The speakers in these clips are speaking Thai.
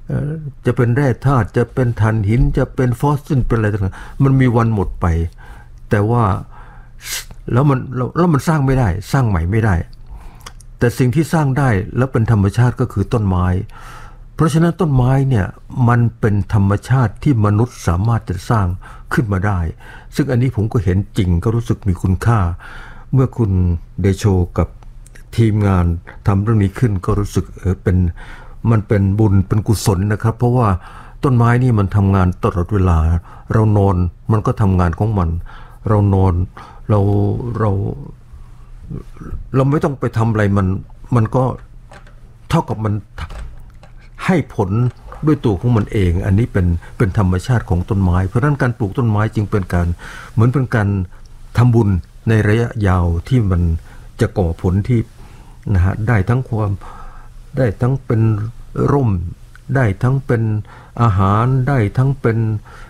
จะเป็นแร่ธาตุจะเป็นถ่านหินจะเป็นฟอสซิลเป็นอะไรต่างๆมันมีวันหมดไปแต่ว่าแล้วมันสร้างไม่ได้สร้างใหม่ไม่ได้แต่สิ่งที่สร้างได้แล้วเป็นธรรมชาติก็คือต้นไม้เพราะฉะนั้นต้นไม้เนี่ยมันเป็นธรรมชาติที่มนุษย์สามารถจะสร้างขึ้นมาได้ซึ่งอันนี้ผมก็เห็นจริงก็รู้สึกมีคุณค่าเมื่อคุณเดโชกับทีมงานทำเรื่องนี้ขึ้นก็รู้สึกมันเป็นบุญเป็นกุศลนะครับเพราะว่าต้นไม้นี่มันทำงานตลอดเวลาเรานอนมันก็ทำงานของมันเรานอนเราไม่ต้องไปทำอะไรมันก็เท่ากับมันให้ผลด้วยตัวของมันเองอันนี้เป็นธรรมชาติของต้นไม้เพราะฉะนั้นการปลูกต้นไม้จึงเป็นการเหมือนเป็นการทำบุญในระยะยาวที่มันจะก่อผลที่นะฮะได้ทั้งเป็นร่มได้ทั้งเป็นอาหารได้ทั้งเป็น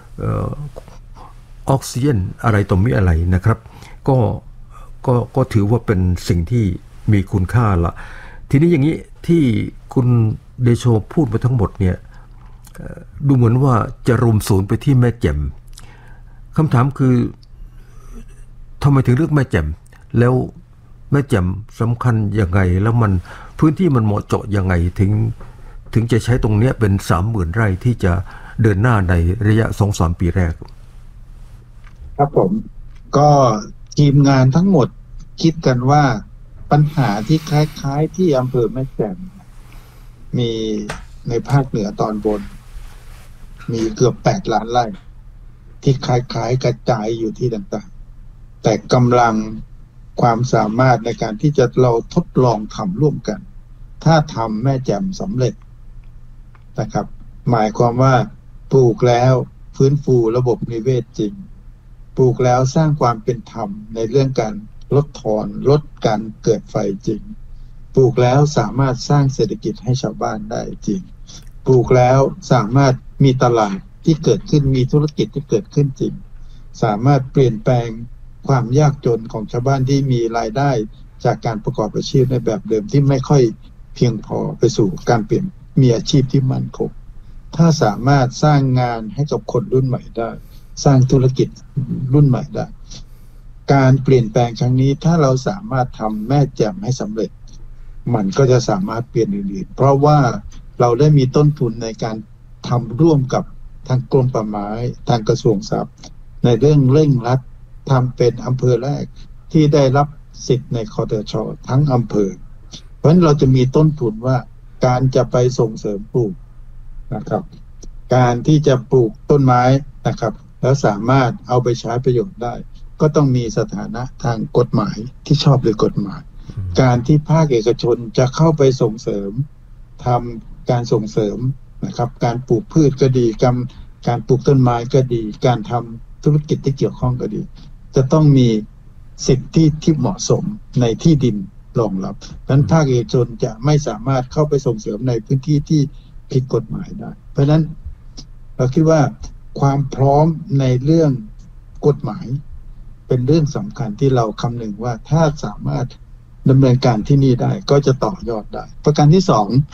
ออกซิเจนอะไรต่อมีอะไรนะครับก็ถือว่าเป็นสิ่งที่มีคุณค่าละทีนี้อย่างนี้ที่คุณเดโชพูดมาทั้งหมดเนี่ยดูเหมือนว่าจะรวมศูนย์ไปที่แม่แจ่มคำถามคือทำไมถึงเลือกแม่แจ่มแล้วแม่แจ่มสำคัญยังไงแล้วมันพื้นที่มันเหมาะเจาะยังไงถึงจะใช้ตรงนี้เป็น 30,000 ไร่ที่จะเดินหน้าในระยะ 2-3 ปีแรกครับผมก็ทีมงานทั้งหมดคิดกันว่าปัญหาที่คล้ายๆที่อำเภอแม่แจ่มมีในภาคเหนือตอนบนมีเกือบ8 ล้านไร่ที่คล้ายๆกระจายอยู่ที่ต่างๆแต่กำลังความสามารถในการที่จะเราทดลองทำร่วมกันถ้าทำแม่แจ่มสำเร็จนะครับหมายความว่าปลูกแล้วฟื้นฟูระบบนิเวศจริงปลูกแล้วสร้างความเป็นธรรมในเรื่องการลดทอนลดการเกิดไฟจริงปลูกแล้วสามารถสร้างเศรษฐกิจให้ชาวบ้านได้จริงปลูกแล้วสามารถมีตลาดที่เกิดขึ้นมีธุรกิจที่เกิดขึ้นจริงสามารถเปลี่ยนแปลงความยากจนของชาวบ้านที่มีรายได้จากการประกอบอาชีพในแบบเดิมที่ไม่ค่อยเพียงพอไปสู่การเปลี่ยนมีอาชีพที่มั่นคงถ้าสามารถสร้างงานให้กับคนรุ่นใหม่ได้สร้างธุรกิจรุ่นใหม่ได้การเปลี่ยนแปลงครั้งนี้ถ้าเราสามารถทำแม่แจ่มให้สำเร็จมันก็จะสามารถเปลี่ยนอื่นๆเพราะว่าเราได้มีต้นทุนในการทำร่วมกับทางกรมป่าไม้ทางกระทรวงทรัพย์ในเรื่องเร่งรัดทำเป็นอำเภอแรกที่ได้รับสิทธิ์ในคตช.ทั้งอำเภอเพราะฉะนั้นเราจะมีต้นทุนว่าการจะไปส่งเสริมปลูกนะครับการที่จะปลูกต้นไม้นะครับแล้วสามารถเอาไปใช้ประโยชน์ได้ก็ต้องมีสถานะทางกฎหมายที่ชอบโดยกฎหมายการที่ภาคเอกชนจะเข้าไปส่งเสริมทำการส่งเสริมนะครับการปลูกพืชก็ดีการปลูกต้นไม้ก็ดีการทำธุรกิจที่เกี่ยวข้องก็ดีจะต้องมีสิทธิที่เหมาะสมในที่ดินรองรับเพราะฉะนั้นภาคเอกชนจะไม่สามารถเข้าไปส่งเสริมในพื้นที่ที่ผิดกฎหมายได้เพราะฉะนั้นเราคิดว่าความพร้อมในเรื่องกฎหมายเป็นเรื่องสำคัญที่เราคำนึงว่าถ้าสามารถดำเนินการที่นี่ได้ก็จะต่อยอดได้ประการที่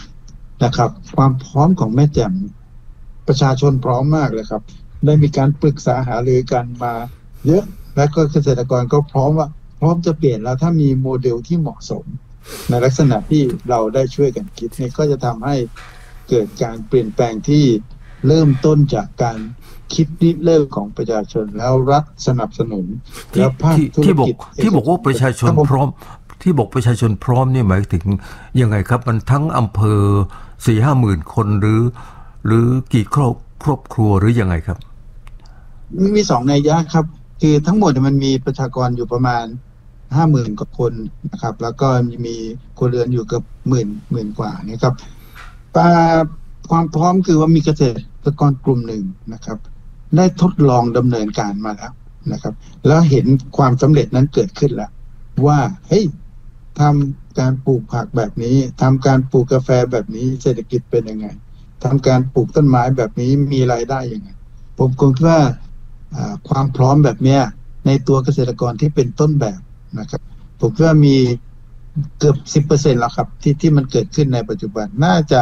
2นะครับความพร้อมของแม่แจ่มประชาชนพร้อมมากเลยครับได้มีการปรึกษาหารือกันมาเยอะและก็เกษตรกรก็พร้อมจะเปลี่ยนแล้วถ้ามีโมเดลที่เหมาะสมในลักษณะที่เราได้ช่วยกันคิดนี่ก็จะทำให้เกิดการเปลี่ยนแปลงที่เริ่มต้นจากการคิดริเริ่มของประชาชนแล้วรัฐสนับสนุนแล้วภาคธุรกิจที่บอกว่าประชาชนพร้อมที่บอกประชาชนพร้อมนี่หมายถึงยังไงครับมันทั้งอำเภอ 4-5 หมื่นคนหรือกี่ครอบครัวหรือยังไงครับมี2นัยยะครับคือทั้งหมดมันมีประชากรอยู่ประมาณ 50,000 กว่าคนนะครับแล้วก็มีครัวเรือนอยู่เกือบหมื่นกว่านะครับความพร้อมคือว่ามีเกษตรกรกลุ่มหนึ่งนะครับได้ทดลองดำเนินการมาแล้วนะครับแล้วเห็นความสำเร็จนั้นเกิดขึ้นแล้วว่าเฮ้ยทำการปลูกผักแบบนี้ทำการปลูกกาแฟแบบนี้เศรษฐกิจเป็นยังไงทำการปลูกต้นไม้แบบนี้มีรายได้ยังไงผมคิดว่าความพร้อมแบบนี้ในตัวเกษตรกรที่เป็นต้นแบบนะครับผมคิดว่ามีเกือบ 10% แล้วครับที่มันเกิดขึ้นในปัจจุบันน่าจะ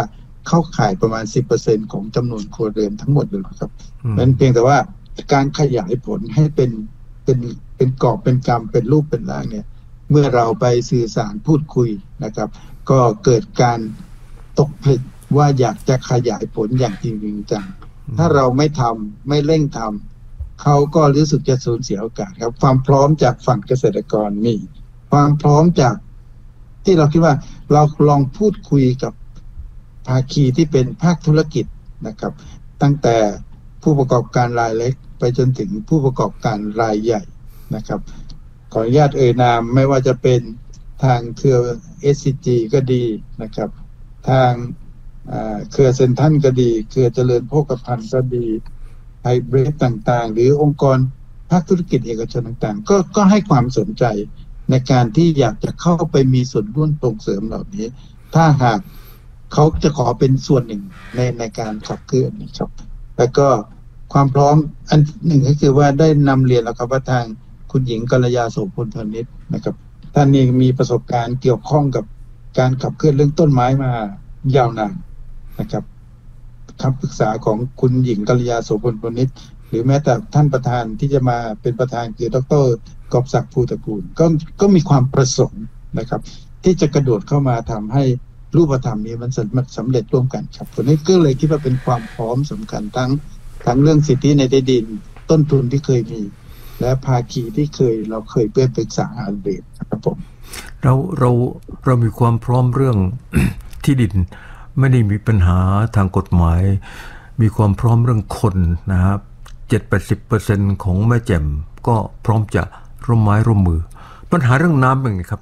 เข้าข่ายประมาณ 10% ของจำนวนครัวเรือนทั้งหมดเลยครับนั้นเพียงแต่ว่าการขยายผลให้เป็นกอบเป็นกำเป็นรูปเป็นร่างเนี่ยเมื่อเราไปสื่อสารพูดคุยนะครับก็เกิดการตกผลึกว่าอยากจะขยายผลอย่างจริงจังถ้าเราไม่ทำไม่เร่งทำเขาก็รู้สึกจะสูญเสียโอกาสครับความพร้อมจากฝั่งเกษตรกรมีความพร้อมจากที่เราคิดว่าเราลองพูดคุยกับภาคีที่เป็นภาคธุรกิจนะครับตั้งแต่ผู้ประกอบการรายเล็กไปจนถึงผู้ประกอบการรายใหญ่นะครับขออนุญาตนามไม่ว่าจะเป็นทางเครือ SCG ก็ดีนะครับทางเครือเซ็นทรัลก็ดีเครือเจริญโภคภัณฑ์ก็ดีไฮเบรดต่างๆหรือองค์กรภาคธุรกิจเอกชนต่างๆก็ให้ความสนใจในการที่อยากจะเข้าไปมีส่วนร่วมส่งเสริมเหล่านี้ถ้าหากเขาจะขอเป็นส่วนหนึ่งในการขับเคลื่อนนะครับแล้วก็ความพร้อมอันหนึ่งก็คือว่าได้นำเรียนแล้วครับว่าทางคุณหญิงกัลยาโสพลพานิชนะครับท่านนี้มีประสบการณ์เกี่ยวข้องกับการขับเคลื่อนเรื่องต้นไม้มายาวนานนะครับคำปรึกษาของคุณหญิงกัลยาโสพลพานิชหรือแม้แต่ท่านประธานที่จะมาเป็นประธานคือดร.กอบศักดิ์ภูตระกูลก็มีความประสงค์นะครับที่จะกระโดดเข้ามาทำให้รูปธรรมนี้มันสำเร็จร่วมกันครับตัวนี้ก็เลยคิดว่าเป็นความพร้อมสำคัญทั้งเรื่องสิทธิในที่ดินต้นทุนที่เคยมีและภาคีที่เราเคยเพื่อปรึกษาหารือครับผมเรามีความพร้อมเรื่อง ที่ดินไม่ได้มีปัญหาทางกฎหมายมีความพร้อมเรื่องคนนะครับ 70-80% ของแม่แจ่มก็พร้อมจะร่วมไม้ร่วมมือปัญหาเรื่องน้ำเป็นไงครับ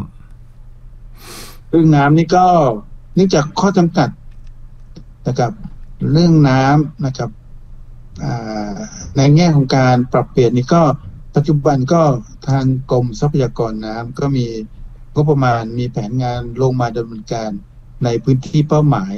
เรื่องน้ำนี่ก็เนื่องจากข้อจำกัดนะครับเรื่องน้ำนะครับในแง่ของการปรับเปลี่ยนนี่ก็ปัจจุบันก็ทางกรมทรัพยากรน้ำก็มีงบประมาณมีแผนงานลงมาดำเนินการในพื้นที่เป้าหมาย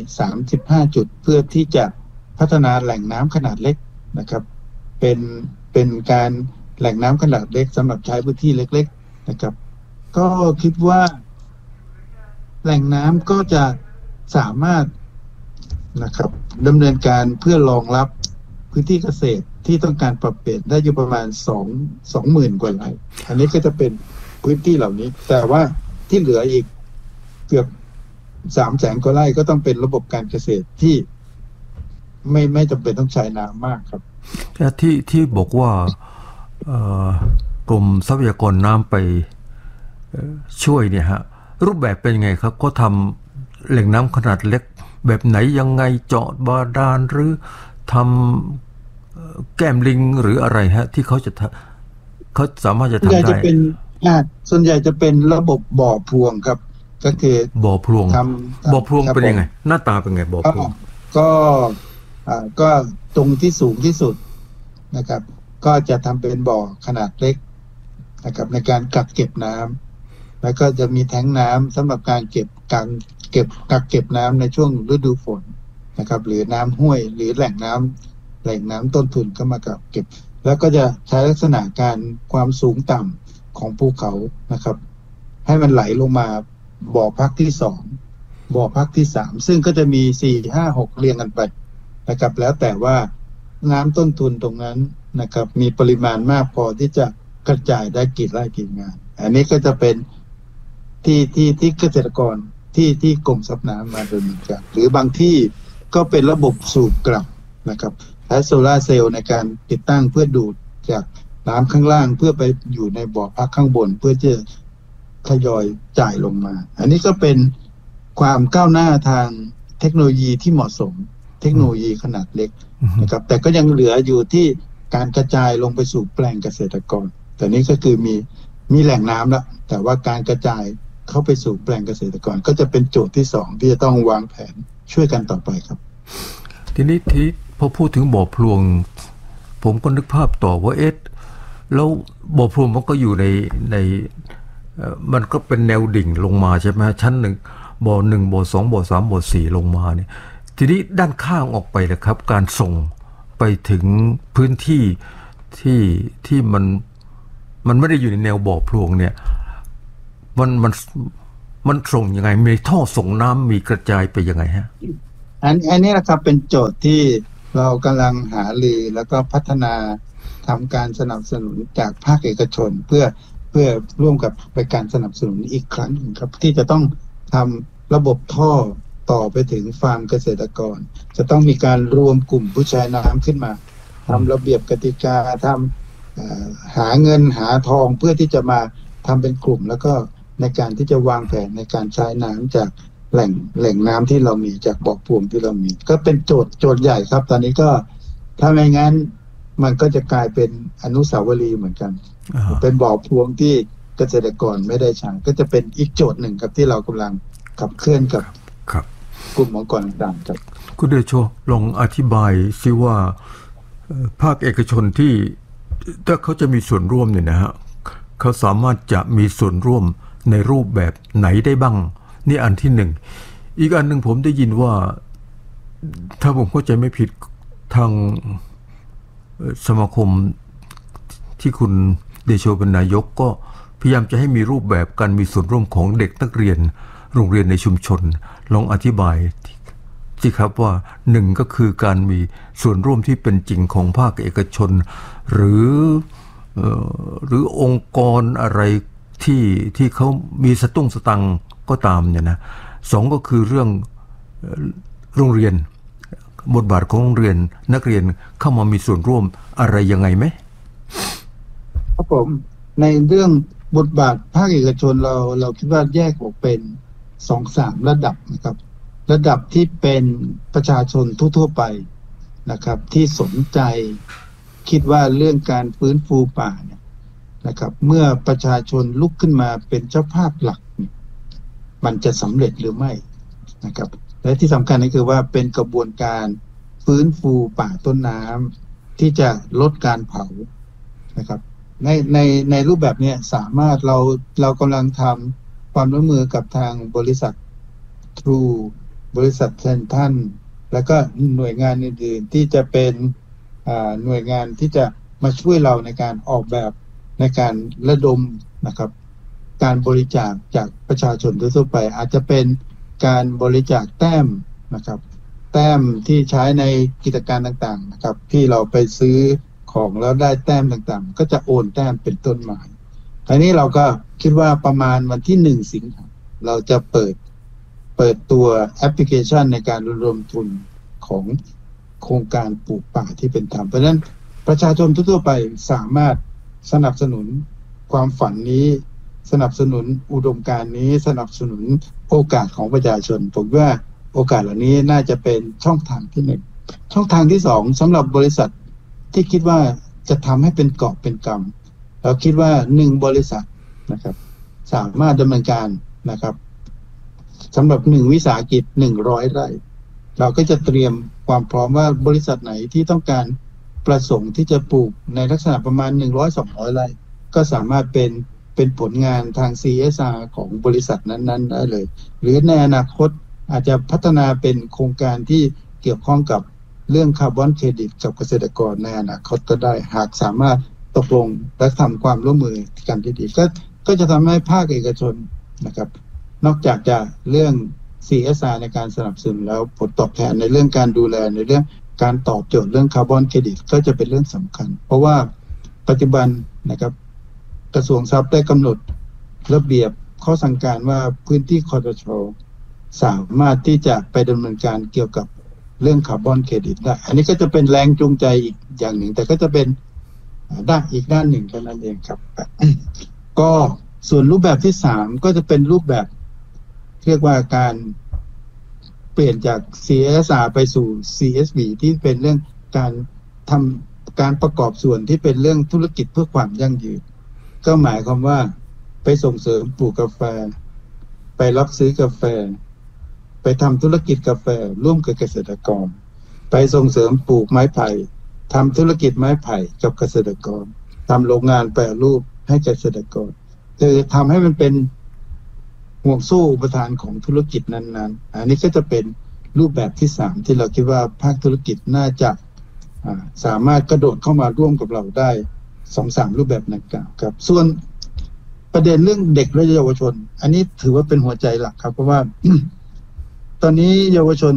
35จุดเพื่อที่จะพัฒนาแหล่งน้ำขนาดเล็กนะครับเป็นการแหล่งน้ำขนาดเล็กสำหรับใช้พื้นที่เล็กๆนะครับก็คิดว่าแหล่งน้ำก็จะสามารถนะครับดำเนินการเพื่อรองรับพื้นที่เกษตรที่ต้องการปรับเปลี่ยนได้อยู่ประมาณ20,000 กว่าไร่อันนี้ก็จะเป็นพื้นที่เหล่านี้แต่ว่าที่เหลืออีกเกือบ300,000 กว่าไร่ก็ต้องเป็นระบบการเกษตรที่ไม่จำเป็นต้องใช้น้ำมากครับที่บอกว่ากรมทรัพยากรน้ำไปช่วยเนี่ยฮะรูปแบบเป็นยังไงครับก็ทำแหล่งน้ำขนาดเล็กแบบไหนยังไงเจาะบาดาลหรือทำแก้มลิงหรืออะไรฮะที่เขาสามารถจะทำได้ส่วนใหญ่จะเป็นระบบบ่อพรวงครับก็คือบ่อพรวงเป็นยังไงหน้าตาเป็นไงบ่อพรวงก็ตรงที่สูงที่สุดนะครับก็จะทำเป็นบ่อขนาดเล็กนะครับในการกักเก็บน้ำแล้วก็จะมีแท้งน้ำสำหรับการกักเก็บน้ำในช่วงฤดูฝนนะครับหรือน้ำห้วยหรือแหล่งน้ำต้นทุนก็มากักเก็บแล้วก็จะใช้ลักษณะการความสูงต่ำของภูเขานะครับให้มันไหลลงมาบ่อพักที่2บ่อพักที่3ซึ่งก็จะมี4 5 6เรียงกันไปนะครับแล้วแต่ว่าน้ำต้นทุนตรงนั้นนะครับมีปริมาณมากพอที่จะกระจายได้กี่ไร่กี่งานอันนี้ก็จะเป็นที่เกษตรกรที่กรมทรัพย์น้ำมาดำเนินการหรือบางที่ก็เป็นระบบสูบกลับนะครับใช้โซลาร์เซลล์ในการติดตั้งเพื่อดูดจากน้ำข้างล่างเพื่อไปอยู่ในบ่อพักข้างบนเพื่อจะทยอยจ่ายลงมาอันนี้ก็เป็นความก้าวหน้าทางเทคโนโลยีที่เหมาะสมเทคโนโลยีขนาดเล็กนะครับแต่ก็ยังเหลืออยู่ที่การกระจายลงไปสู่แปลงเกษตรกรแต่นี้ก็คือมีแหล่งน้ำแล้วแต่ว่าการกระจายเข้าไปสู่แปลงเกษตรกรก็จะเป็นโจทย์ที่2ที่จะต้องวางแผนช่วยกันต่อไปครับทีนี้พอพูดถึงบ่อพลวงผมก็นึกภาพต่อว่าแล้วบ่อพลวงมันก็อยู่ในมันก็เป็นแนวดิ่งลงมาใช่ไหมชั้น1บ่อ1บ่อ2บ่อ3บ่อ4ลงมาเนี่ยทีนี้ด้านข้างออกไปนะครับการส่งไปถึงพื้นที่ที่มันไม่ได้อยู่ในแนวบ่อพลวงเนี่ยมันส่งยังไงมีท่อส่งน้ำมีกระจายไปยังไงฮะอันนี้นะครับเป็นโจทย์ที่เรากำลังหารือแล้วก็พัฒนาทำการสนับสนุนจากภาคเอกชนเพื่อร่วมกับไปการสนับสนุนอีกครั้งหนึ่งครับที่จะต้องทำระบบท่อต่อไปถึงฟาร์มเกษตรกรจะต้องมีการรวมกลุ่มผู้ใช้น้ำขึ้นมาทำระเบียบกติกาทำหาเงินหาทองเพื่อที่จะมาทำเป็นกลุ่มแล้วก็ในการที่จะวางแผนในการใช้น้ำจากแหล่งน้ำที่เรามีจากบ่อพวงที่เรามีก็เป็นโจทย์ใหญ่ครับตอนนี้ก็ถ้าไม่งั้นมันก็จะกลายเป็นอนุสาวรีย์เหมือนกันเป็นบ่อพวงที่เกษตรกรไม่ได้ใช้ก็จะเป็นอีกโจทย์หนึ่งครับที่เรากำลังขับเคลื่อนกับกลุ่มองค์กรต่างๆครับคุณเดโชลองอธิบายซิว่าภาคเอกชนที่ถ้าเขาจะมีส่วนร่วมเนี่ยนะฮะเขาสามารถจะมีส่วนร่วมในรูปแบบไหนได้บ้างนี่อันที่หนึ่งอีกอันหนึ่งผมได้ยินว่าถ้าผมเข้าใจไม่ผิดทางสมาคมที่คุณเดโชเป็นนายกก็พยายามจะให้มีรูปแบบการมีส่วนร่วมของเด็กนักเรียนโรงเรียนในชุมชนลองอธิบายสิครับว่าหนึ่งก็คือการมีส่วนร่วมที่เป็นจริงของภาคเอกชนหรือองค์กรอะไรที่เขามีสตังค์ก็ตามเนี่ยนะสองก็คือเรื่องโรงเรียนบทบาทของโรงเรียนนักเรียนเข้ามามีส่วนร่วมอะไรยังไงไหมครับผมในเรื่องบทบาทภาคเอกชนเราคิดว่าแยกออกเป็น2-3ระดับนะครับระดับที่เป็นประชาชนทั่วๆไปนะครับที่สนใจคิดว่าเรื่องการฟื้นฟูป่าเนี่ยนะครับเมื่อประชาชนลุกขึ้นมาเป็นเจ้าภาพหลักมันจะสำเร็จหรือไม่นะครับและที่สำคัญก็คือว่าเป็นกระบวนการฟื้นฟูป่าต้นน้ำที่จะลดการเผานะครับในรูปแบบนี้สามารถเรากำลังทำความร่วมมือกับทางบริษัททรูบริษัทเซนทันแล้วก็หน่วยงานอื่นๆที่จะเป็นหน่วยงานที่จะมาช่วยเราในการออกแบบในการระดมนะครับการบริจาคจากประชาชนทั่วไปอาจจะเป็นการบริจาคแต้มนะครับแต้มที่ใช้ในกิจการต่างๆนะครับที่เราไปซื้อของแล้วได้แต้มต่างๆก็จะโอนแต้มเป็นต้นมาทีนี้เราก็คิดว่าประมาณวันที่1 สิงหาคมเราจะเปิดตัวแอปพลิเคชันในการระดมทุนของโครงการปลูกป่าที่เป็นธรรมเพราะฉะนั้นประชาชนทั่วไปสามารถสนับสนุนความฝันนี้สนับสนุนอุดมการณ์นี้สนับสนุนโอกาสของประชาชนผมว่าโอกาสเหล่านี้น่าจะเป็นช่องทางที่1ช่องทางที่2สำหรับบริษัทที่คิดว่าจะทำให้เป็นกอบเป็นกำเราคิดว่า1บริษัทนะครับสามารถดำเนินการนะครับสำหรับ1วิสาหกิจ100 ไร่เราก็จะเตรียมความพร้อมว่าบริษัทไหนที่ต้องการประสงค์ที่จะปลูกในลักษณะประมาณ100-200 ไร่ก็สามารถเป็นผลงานทาง CSR ของบริษัทนั้นๆได้เลยหรือในอนาคตอาจจะพัฒนาเป็นโครงการที่เกี่ยวข้องกับเรื่องคาร์บอนเครดิตกับเกษตรกรในอนาคตก็ได้หากสามารถตกลงและทำความร่วมมือกันที่ดีก็จะทำให้ภาคเอกชนนะครับนอกจากจะเรื่อง CSR ในการสนับสนุนแล้วผลตอบแทนในเรื่องการดูแลในเรื่องการตอบโจทย์เรื่องคาร์บอนเครดิตก็จะเป็นเรื่องสำคัญเพราะว่าปัจจุบันนะครับกระทรวงทรัพย์ได้กำหนดระเบียบข้อสั่งการว่าพื้นที่คสช.สามารถที่จะไปดำเนินการเกี่ยวกับเรื่องคาร์บอนเครดิตได้อันนี้ก็จะเป็นแรงจูงใจอีกอย่างหนึ่งแต่ก็จะเป็นอีกด้านหนึ่งเท่านั้นเองครับ ก็ส่วนรูปแบบที่3ก็จะเป็นรูปแบบเรียกว่าการเปลี่ยนจาก CSR ไปสู่ CSV ที่เป็นเรื่องการทำการประกอบส่วนที่เป็นเรื่องธุรกิจเพื่อความยั่งยืนก็หมายความว่าไปส่งเสริมปลูกกาแฟไปรับซื้อกาแฟไปทำธุรกิจกาแฟร่วมกับเกษตรกรไปส่งเสริมปลูกไม้ไผ่ทำธุรกิจไม้ไผ่กับเกษตรกรทำโรงงานแปรรูปให้เกษตรกรคือทำให้มันเป็นห่วงโซ่อุปทานของธุรกิจนั้นๆอันนี้ก็จะเป็นรูปแบบที่3ที่เราคิดว่าภาคธุรกิจน่าจะสามารถกระโดดเข้ามาร่วมกับเราได้ 2-3 รูปแบบดังกล่าวครับส่วนประเด็นเรื่องเด็กและเยาวชนอันนี้ถือว่าเป็นหัวใจหลักครับเพราะว่า ตอนนี้เยาวชน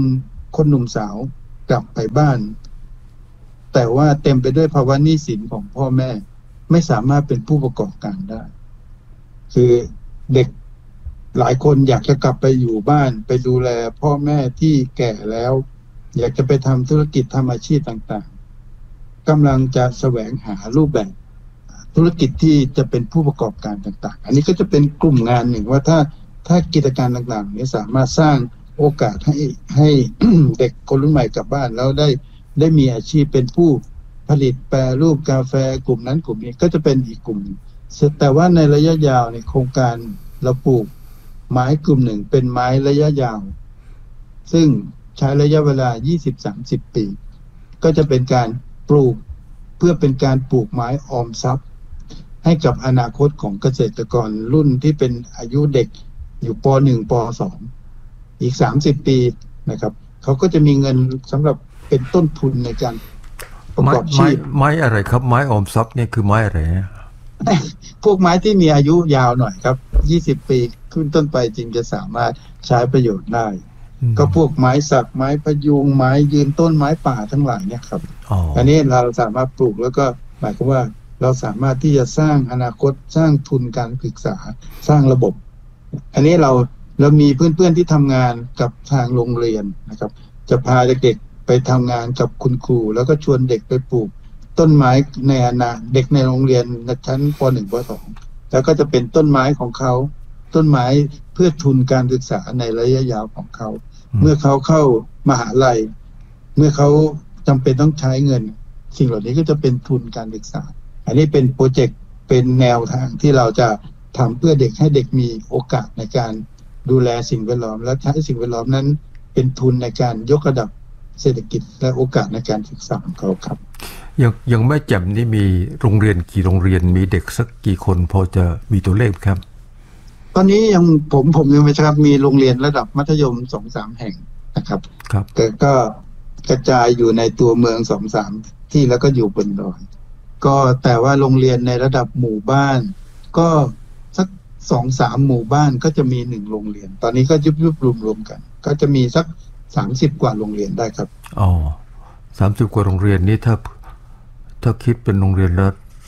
คนหนุ่มสาวกลับไปบ้านแต่ว่าเต็มไปด้วยภาวะหนี้สินของพ่อแม่ไม่สามารถเป็นผู้ประกอบการได้คือเด็กหลายคนอยากจะกลับไปอยู่บ้านไปดูแลพ่อแม่ที่แก่แล้วอยากจะไปทำธุรกิจทำอาชีพต่างๆกำลังจะแสวงหารูปแบบธุรกิจที่จะเป็นผู้ประกอบการต่างๆอันนี้ก็จะเป็นกลุ่มงานหนึ่งว่าถ้ากิจการต่างๆนี้สามารถสร้างโอกาสให้ เด็กคนรุ่นใหม่กลับบ้านแล้วได้มีอาชีพเป็นผู้ผลิตแปรรูปกาแฟกลุ่มนั้นกลุ่มนี้ก็จะเป็นอีกกลุ่มแต่ว่าในระยะยาวในโครงการเราปลูกไม้กลุ่มหนึ่งเป็นไม้ระยะยาวซึ่งใช้ระยะเวลา 20-30 ปีก็จะเป็นการปลูกเพื่อเป็นการปลูกไม้ออมทรัพย์ให้กับอนาคตของเกษตรกรรุ่นที่เป็นอายุเด็กอยู่ป .1 ป .2 อีก30 ปีนะครับเขาก็จะมีเงินสำหรับเป็นต้นทุนในการประกอบชีพไม้อะไรครับไม้ออมทรัพย์เนี่ยคือไม้อะไรพวกไม้ที่มีอายุยาวหน่อยครับ20 ปีขึ้นต้นไปจึงจะสามารถใช้ประโยชน์ได้ก็พวกไม้สักไม้พยุงไม้ยืนต้นไม้ป่าทั้งหลายเนี่ยครับอันนี้เราสามารถปลูกแล้วก็หมายความว่าเราสามารถที่จะสร้างอนาคตสร้างทุนการศึกษาสร้างระบบอันนี้เรามีเพื่อนๆที่ทำงานกับทางโรงเรียนนะครับจะพาเด็กๆไปทำงานกับคุณครูแล้วก็ชวนเด็กไปปลูกต้นไม้ในเด็กในโรงเรียนชั้นป .1 ป .2 แล้วก็จะเป็นต้นไม้ของเขาต้นไม้เพื่อทุนการศึกษาในระยะยาวของเขาเมื่อเขาเข้ามหาลัยเมื่อเขาจำเป็นต้องใช้เงินสิ่งเหล่านี้ก็จะเป็นทุนการศึกษาอันนี้เป็นโปรเจกต์เป็นแนวทางที่เราจะทำเพื่อเด็กให้เด็กมีโอกาสในการดูแลสิ่งแวดล้อมและใช้สิ่งแวดล้อมนั้นเป็นทุนในการยกระดับเศรษฐกิจและโอกาสในการศึกษาของเขาครับอย่างแม่แจ่มนี่มีโรงเรียนกี่โรงเรียนมีเด็กสักกี่คนพอจะมีตัวเลขครับตอนนี้ยังผมยังไม่ทราบมีโรงเรียนระดับมัธยม 2-3 แห่งนะครับแต่ก็กระจายอยู่ในตัวเมือง 2-3 ที่แล้วก็อยู่บนดอยก็แต่ว่าโรงเรียนในระดับหมู่บ้านก็สัก 2-3 หมู่บ้านก็จะมี1โรงเรียนตอนนี้ก็ยุบรวมกันก็จะมีสัก30 กว่าโรงเรียนได้ครับ 30 กว่าโรงเรียนนี้ถ้าคิดเป็นโรงเรียนละ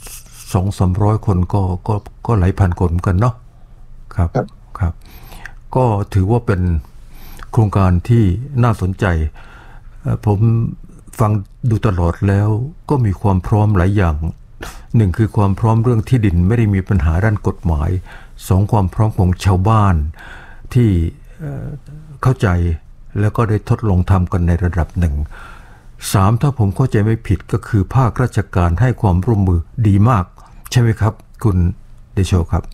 200-300 คนก็หลายพันคนเหมือนกันเนาะครับก็ถือว่าเป็นโครงการที่น่าสนใจผมฟังดูตลอดแล้วก็มีความพร้อมหลายอย่าง1คือความพร้อมเรื่องที่ดินไม่ได้มีปัญหาด้านกฎหมาย2ความพร้อมของชาวบ้านที่เข้าใจแล้วก็ได้ทดลองทำกันในระดับหนึ่ง3ถ้าผมเข้าใจไม่ผิดก็คือภาคราชการให้ความร่วมมือดีมากใช่ไหมครับคุณเดโชครับ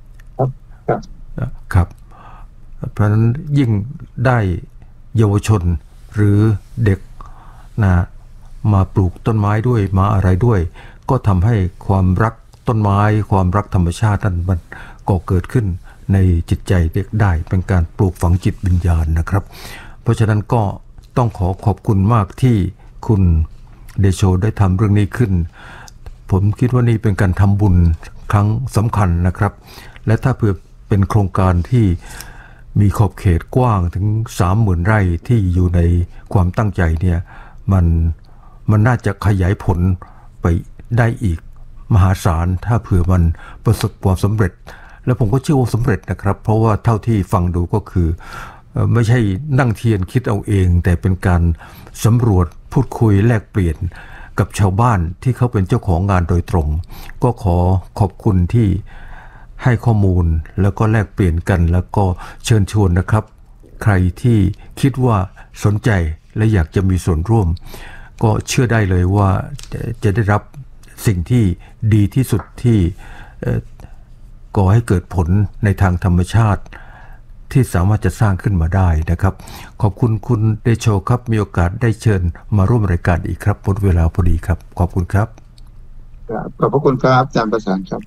ครับเพราะฉะนั้นยิ่งได้เยาวชนหรือเด็กมาปลูกต้นไม้ด้วยมาอะไรด้วยก็ทำให้ความรักต้นไม้ความรักธรรมชาตินั้นมันก็เกิดขึ้นในจิตใจเด็กได้เป็นการปลูกฝังจิตวิญญาณนะครับเพราะฉะนั้นก็ต้องขอบคุณมากที่คุณเดโชได้ทำเรื่องนี้ขึ้นผมคิดว่านี่เป็นการทำบุญครั้งสำคัญนะครับและถ้าเผื่อเป็นโครงการที่มีขอบเขตกว้างถึง 30,000 ไร่ที่อยู่ในความตั้งใจเนี่ยมันน่าจะขยายผลไปได้อีกมหาศาลถ้าเผื่อมันประสบความสำเร็จและผมก็เชื่อว่าสำเร็จนะครับเพราะว่าเท่าที่ฟังดูก็คือไม่ใช่นั่งเทียนคิดเอาเองแต่เป็นการสำรวจพูดคุยแลกเปลี่ยนกับชาวบ้านที่เขาเป็นเจ้าของงานโดยตรงก็ขอบคุณที่ให้ข้อมูลแล้วก็แลกเปลี่ยนกันแล้วก็เชิญชวนนะครับใครที่คิดว่าสนใจและอยากจะมีส่วนร่วมก็เชื่อได้เลยว่าจะได้รับสิ่งที่ดีที่สุดที่ก่อให้เกิดผลในทางธรรมชาติที่สามารถจะสร้างขึ้นมาได้นะครับขอบคุณคุณเดโชครับมีโอกาสได้เชิญมาร่วมรายการอีกครับหมดเวลาพอดีครับขอบคุณครับขอบพระคุณครับอาจารย์ประสานครับ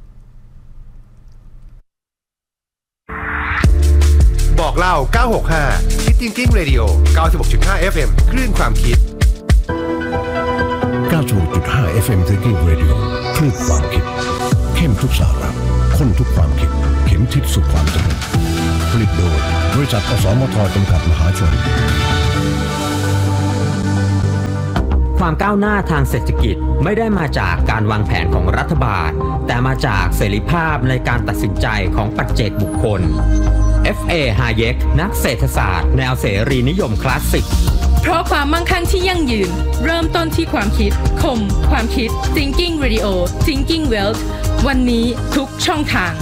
บอกเล่า965 คิดจริงๆเรดิโอ 96.5 FM คลื่นความคิด 96.5 FM Thinking Radio คลื่นความคิดเข้มทุกสาระข้นทุกความคิดเข็มทิศสู่ความสำเร็จผลิตโดยบริษัทอสมทจำกัดมหาชนความก้าวหน้าทางเศรษฐกิจไม่ได้มาจากการวางแผนของรัฐบาลแต่มาจากเสรีภาพในการตัดสินใจของปัจเจกบุคคล F.A. Hayek นักเศรษฐศาสตร์แนวเสรีนิยมคลาสสิกเพราะความมั่งคั่งที่ยั่งยืนเริ่มต้นที่ความคิดคมความคิด Thinking Radio Thinking Wealth วันนี้ทุกช่องทาง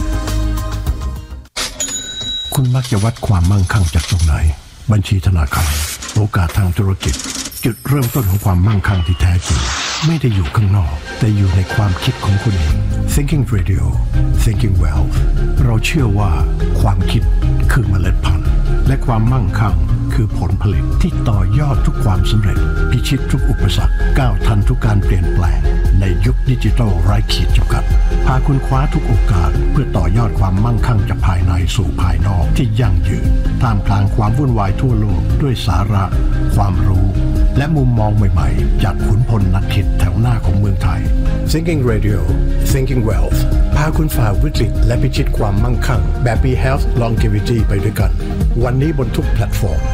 คุณมักจะวัดความมั่งคั่งจากตรงไหนบัญชีธนาคารโอกาสทางธุรกิจจุดเริ่มต้นของความมั่งคั่งที่แท้จริงไม่ได้อยู่ข้างนอกแต่อยู่ในความคิดของคุณเอง Thinking Radio Thinking Wealth เราเชื่อว่าความคิดคือเมล็ดพันธุ์และความมั่งคั่งคือผลผลิตที่ต่อยอดทุกความสำเร็จพิชิตทุกอุปสรรคก้าวทันทุกการเปลี่ยนแปลงในยุคดิจิทัลไร้ขีดจำกัดพาคุณคว้าทุกโอกาสเพื่อต่อยอดความมั่งคั่งจากภายในสู่ภายนอกที่ยั่งยืนท่ามกลางความวุ่นวายทั่วโลกด้วยสาระความรู้และมุมมองใหม่ๆจากขุนพลนักคิดแถวหน้าของเมืองไทย Thinking Radio Thinking Wealth พาคุณฝ่าวิกฤตและพิชิตความมั่งคั่งแบบมี Health Longevity ไปด้วยกันวันนี้บนทุกแพลตฟอร์ม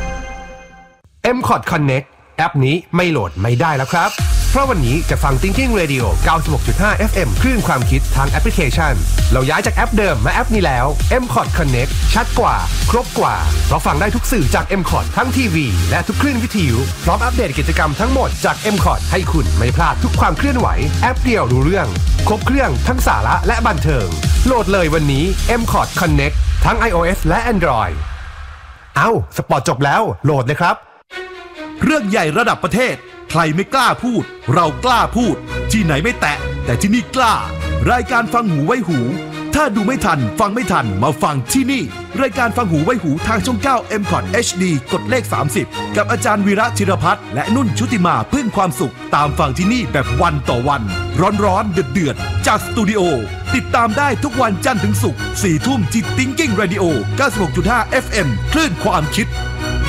MCOT Connect แอปนี้ไม่โหลดไม่ได้แล้วครับเพราะวันนี้จะฟัง Thinking Radio 96.5 FM คลื่นความคิดทางแอปพลิเคชันเราย้ายจากแอปเดิมมาแอปนี้แล้ว MCOT Connect ชัดกว่าครบกว่าเพราะฟังได้ทุกสื่อจาก MCOT ทั้งทีวีและทุกคลื่นวิทยุพร้อมอัปเดตกิจกรรมทั้งหมดจาก MCOT ให้คุณไม่พลาดทุกความเคลื่อนไหวแอปเดียวรู้เรื่องครบเครื่องทั้งสาระและบันเทิงโหลดเลยวันนี้ MCOT Connect ทั้ง iOS และ Android สปอร์ตจบแล้วโหลดเลยครับเรื่องใหญ่ระดับประเทศใครไม่กล้าพูดเรากล้าพูดที่ไหนไม่แตะแต่ที่นี่กล้ารายการฟังหูไว้หูถ้าดูไม่ทันฟังไม่ทันมาฟังที่นี่รายการฟังหูไว้หูทางช่อง 9 MCOT HD กดเลข30กับอาจารย์วีระธีรพัฒน์และนุ่นชุติมาพึ่งความสุขตามฟังที่นี่แบบวันต่อวันร้อนๆเดือดๆจากสตูดิโอติดตามได้ทุกวันจันทร์ถึงศุกร์ 4 ทุ่มที่ Thinking Radio 96.5 FM คลื่นความคิด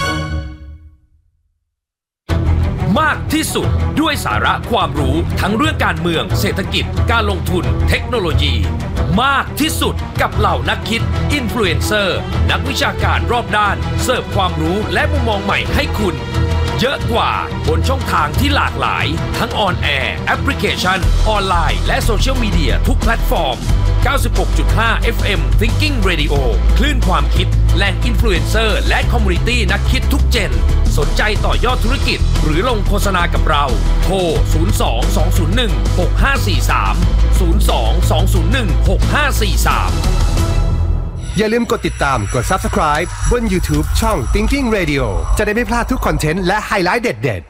มากที่สุดด้วยสาระความรู้ทั้งเรื่องการเมืองเศรษฐกิจการลงทุนเทคโนโลยีมากที่สุดกับเหล่านักคิดอินฟลูเอนเซอร์นักวิชาการรอบด้านเสิร์ฟความรู้และมุมมองใหม่ให้คุณเยอะกว่าบนช่องทางที่หลากหลายทั้งออนแอร์แอปพลิเคชันออนไลน์และโซเชียลมีเดียทุกแพลตฟอร์ม 96.5 FM Thinking Radio คลื่นความคิดแหล่งอินฟลูเอนเซอร์และคอมมูนิตี้นักคิดทุกเจนสนใจต่อยอดธุรกิจหรือลงโฆษณากับเราโทร 02-201-6543 02-201-6543 อย่าลืมกดติดตามกด Subscribe บน YouTube ช่อง Thinking Radio จะได้ไม่พลาดทุกคอนเทนต์และไฮไลท์เด็ดๆ